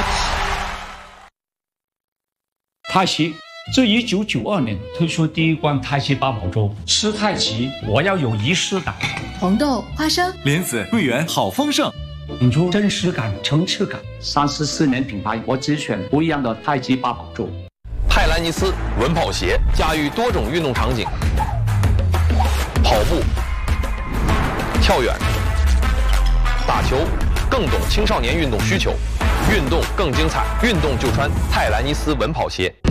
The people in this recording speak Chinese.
泰西自1992年推出第一罐泰西八宝粥，吃太极我要有仪式感。 红豆、花生、 莲子、桂圆，好丰盛， 引出真实感、层次感。34年品牌，我只选不一样的太极八宝粥。 泰兰尼斯稳跑鞋驾驭多种运动场景，跑步、跳远、打球，更懂青少年运动需求，运动更精彩，运动就穿泰兰尼斯稳跑鞋。